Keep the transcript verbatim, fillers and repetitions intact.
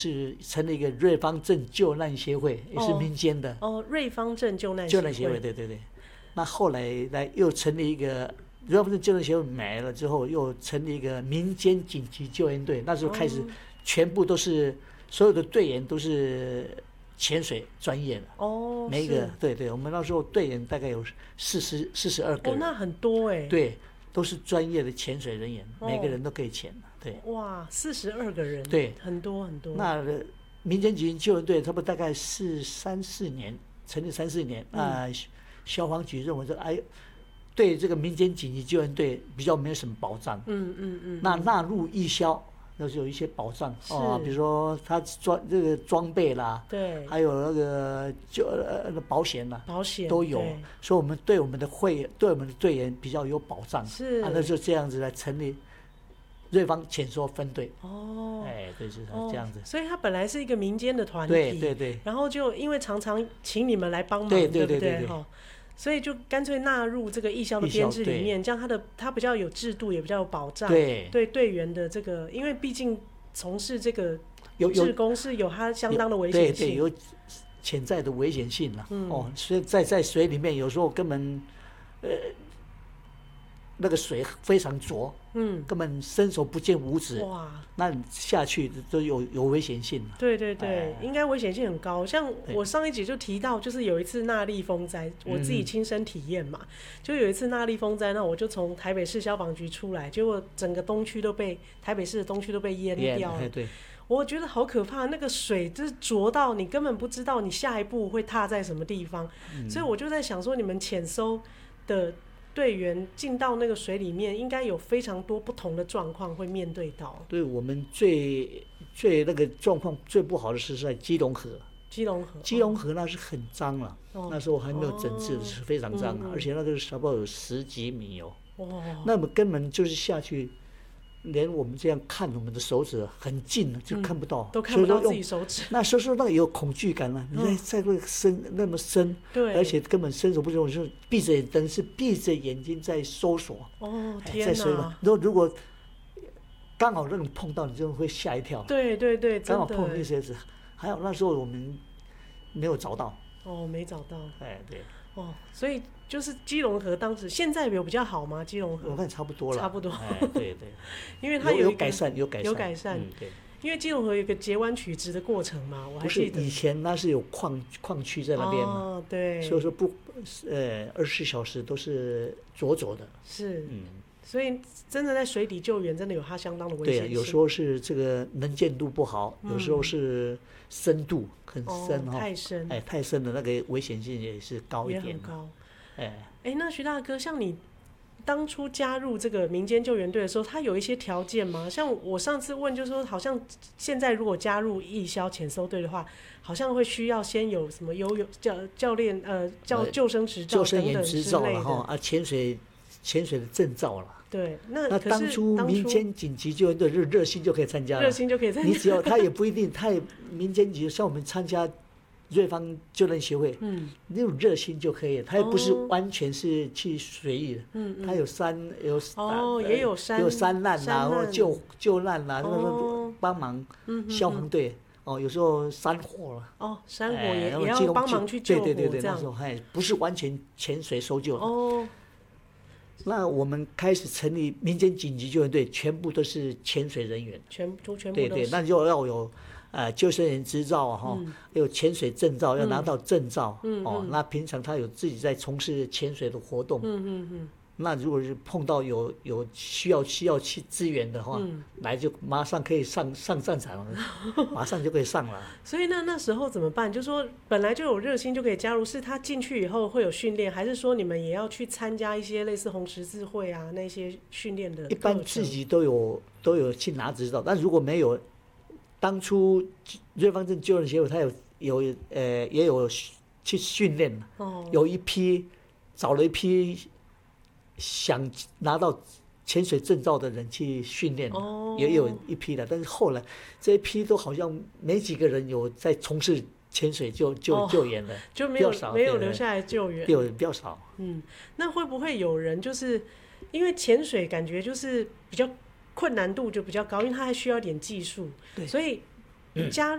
是成立一个瑞芳镇救难协会，也是民间的。 哦，瑞芳镇救难救难协会，对对对。那后来来又成立一个瑞芳镇救难协会没了之后，又成立一个民间紧急救援队。那时候开始，全部都是、哦、所有的队员都是潜水专业的。哦，每一个对对，我们那时候队员大概有四十四十二个人。 哦，那很多哎。 对，都是专业的潜水人员，哦、每个人都可以潜。对， 哇，四十二个人， 对， 很多很多。 那民间紧急救援队差不多大概是三四年成立三四年，啊、嗯，消防局认为说，哎，对这个民间紧急救援队比较没有什么保障，嗯嗯嗯，那纳入义消，那就有一些保障哦，比如说他装这个装备啦，对，还有那个就呃保险啦， 保险都有，所以我们对我们的会对我们的队员比较有保障，是，啊，那就这样子来成立瑞芳潜搜分队。哦，哎，对，就是这样子。 哦、所以它本来是一个民间的团体， 对对对。 然后就因为常常请你们来帮忙， 对对对对不对？所以就干脆纳入这个义消的编制里面，这样它的它比较有制度，也比较有保障。对对，队员的这个，因为毕竟从事这个志工是有它相当的危险性， 对对，有潜在的危险性了、啊。嗯、哦，所以在在水里面有时候根本呃。那个水非常浊，嗯，根本伸手不见五指，哇，那你下去都有有危险性。 对对对、哎，应该危险性很高。像我上一集就提到，就是有一次纳莉风灾，我自己亲身体验嘛、嗯，就有一次纳莉风灾，那我就从台北市消防局出来，结果整个东区都被台北市的东区都被淹掉了。对，我觉得好可怕，那个水就是浊到你根本不知道你下一步会踏在什么地方，嗯、所以我就在想说，你们潜搜的队员进到那个水里面，应该有非常多不同的状况会面对到。 对，我们最最那个状况最不好的是在基隆河。 基隆河， 基隆河那是很脏了、哦，那时候还没有整治，哦、是非常脏、啊嗯嗯，而且那个差不多有十几米哦。哦，那么根本就是下去。连我们这样看我们的手指很近就看不到、 嗯，都看不到自己手指。 那时候那个有恐惧感了、啊，你在在那个深那么深，对，而且根本伸手不见五指，闭着眼灯是闭着眼睛在搜索。哦，天哪！在水里，如果如果刚好那种碰到，你就会吓一跳。 对对对， 刚好碰那些子，还好那时候我们没有找到。 哦，没找到。 哎，对。 哦，所以就是基隆河当时现在有比较好吗？基隆河我看差不多了， 差不多。 哎、对对， 因为它 有, 有改善，有改善， 有改善。嗯、对，因为基隆河有一个截弯曲直的过程嘛，我还记得。 不是以前那是有矿矿区在那边嘛， 哦，对， 所以说不，呃，二十四小时都是浊浊的。 是，嗯，所以真的在水底救援，真的有它相当的危险性。 对，有时候是这个能见度不好，嗯、有时候是深度很深哈、哦， 太深， 哎，太深的那个危险性也是高一点， 也很高。哎哎，那徐大哥，像你当初加入这个民间救援队的时候，他有一些条件吗？像我上次问，就说好像现在如果加入义消潜搜队的话，好像会需要先有什么游泳教教练呃教救生执照等等之类的哈啊，潜水潜水的证照了。 对，那那当初民间紧急救援队热热心就可以参加了， 热心就可以参加。 你只要他也不一定，他也民间紧急像我们参加。瑞芳救难协会，嗯，那种热心就可以了，他也不是完全是去随意的，嗯嗯，他有山有哦、呃、也有山有山难啦，或救救难啦，那个帮忙消防队哦，有时候山火了哦，山火也、哎、也要帮忙去救火， 对对对对，那时候还不是完全潜水搜救的哦。那我们开始成立民间紧急救援队，全部都是潜水人员， 全都全部对对，那就要有。呃，救生员执照哈、嗯，有潜水证照，要拿到证照、嗯、哦、嗯。那平常他有自己在从事潜水的活动，嗯嗯嗯。那如果是碰到有有需要需要去支援的话，嗯、来就马上可以上上战场了，马上就可以上了。 所以那那时候怎么办？就说本来就有热心就可以加入，是他进去以后会有训练，还是说你们也要去参加一些类似红十字会啊那些训练的？ 一般自己都有都有去拿执照，但如果没有。当初瑞芳镇救援协会，他有有呃也有去训练、哦，有一批找了一批想拿到潜水证照的人去训练、哦，也有一批的，但是后来这一批都好像没几个人有在从事潜水救救、哦、救援了， 就没有没有留下来救援， 有比较少。 嗯，那会不会有人就是因为潜水感觉就是比较。困难度就比较高，因为它还需要一点技术，所以加